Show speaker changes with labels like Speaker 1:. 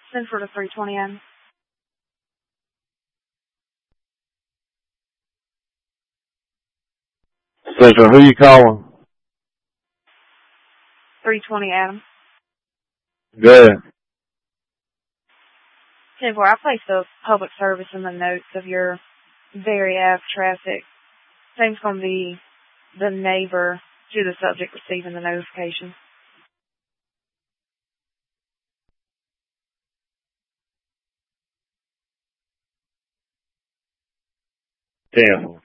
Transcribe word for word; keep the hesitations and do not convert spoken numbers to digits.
Speaker 1: Send for the three twenty M.
Speaker 2: Central, who you calling?
Speaker 1: three twenty Adam.
Speaker 2: Good.
Speaker 1: ten four, I placed a public service in the notes of your very apt traffic. Same's going to be the neighbor to the subject receiving the notification.
Speaker 2: ten four.